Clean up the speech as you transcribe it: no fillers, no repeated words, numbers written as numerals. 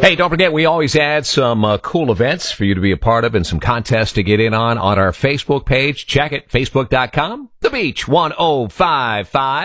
Hey, don't forget, we always add some cool events for you to be a part of and some contests to get in on our Facebook page. Check it, facebook.com, The Beach 1055.